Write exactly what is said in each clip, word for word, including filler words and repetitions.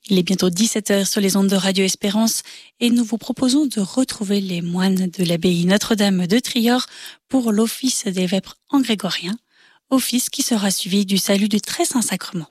Il est bientôt dix-sept heures sur les ondes de Radio Espérance et nous vous proposons de retrouver les moines de l'abbaye Notre-Dame de Trior pour l'office des vêpres en grégorien, office qui sera suivi du salut du Très Saint-Sacrement.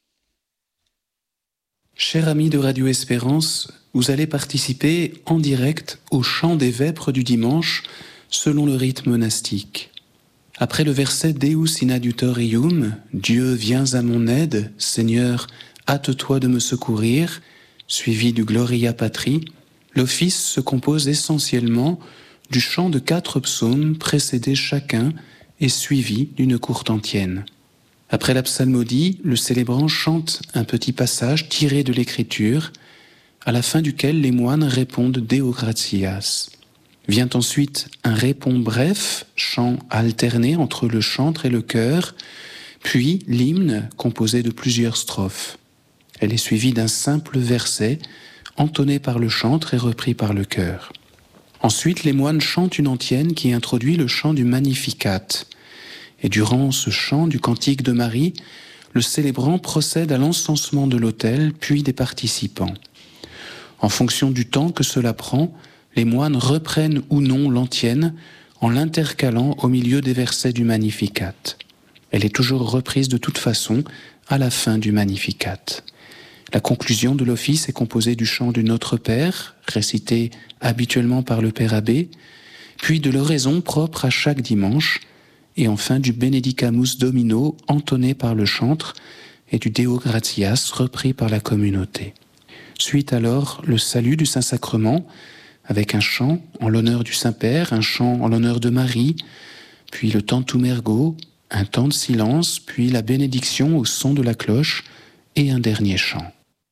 Chers amis de Radio Espérance, vous allez participer en direct au chant des vêpres du dimanche selon le rite monastique. Après le verset Deus in adiutorium, Dieu viens à mon aide, Seigneur, hâte-toi de me secourir, suivi du Gloria Patri, l'office se compose essentiellement du chant de quatre psaumes précédés chacun et suivis d'une courte antienne. Après la psalmodie, le célébrant chante un petit passage tiré de l'Écriture, à la fin duquel les moines répondent Deo gratias. Vient ensuite un répond bref, chant alterné entre le chantre et le chœur, puis l'hymne composé de plusieurs strophes. Elle est suivie d'un simple verset, entonné par le chantre et repris par le chœur. Ensuite, les moines chantent une antienne qui introduit le chant du Magnificat. Et durant ce chant du Cantique de Marie, le célébrant procède à l'encensement de l'autel, puis des participants. En fonction du temps que cela prend, les moines reprennent ou non l'antienne en l'intercalant au milieu des versets du Magnificat. Elle est toujours reprise de toute façon à la fin du Magnificat. La conclusion de l'office est composée du chant du Notre Père, récité habituellement par le Père abbé, puis de l'oraison propre à chaque dimanche, et enfin du Benedicamus Domino entonné par le chantre et du Deo gratias repris par la communauté. Suit alors le salut du Saint-Sacrement avec un chant en l'honneur du Saint-Père, un chant en l'honneur de Marie, puis le Tantum ergo, un temps de silence, puis la bénédiction au son de la cloche et un dernier chant.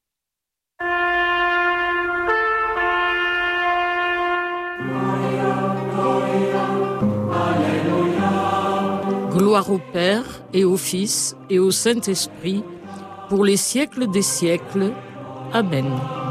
Gloire au Père et au Fils et au Saint-Esprit, pour les siècles des siècles. Amen.